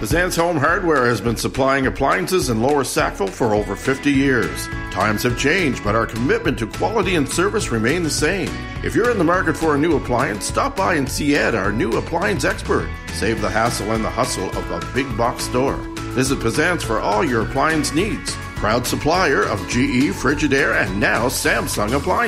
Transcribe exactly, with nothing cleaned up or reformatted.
Pazan's Home Hardware has been supplying appliances in Lower Sackville for over fifty years. Times have changed, but our commitment to quality and service remain the same. If you're in the market for a new appliance, stop by and see Ed, our new appliance expert. Save the hassle and the hustle of a big box store. Visit Pazan's for all your appliance needs. Proud supplier of G E, Frigidaire, and now Samsung appliances.